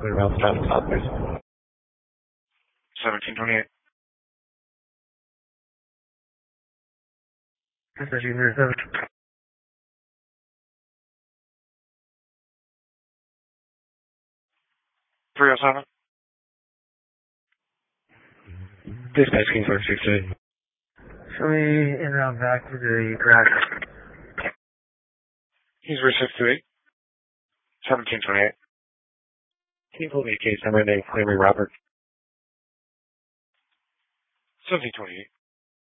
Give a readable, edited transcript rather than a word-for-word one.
clear around the top, please. 1728. This is Junior 7. 307. Dispatch King 468. Show me in route back to the garage. He's Route 628. 1728. Can you pull me a case number name, Claiming Robert? 1728.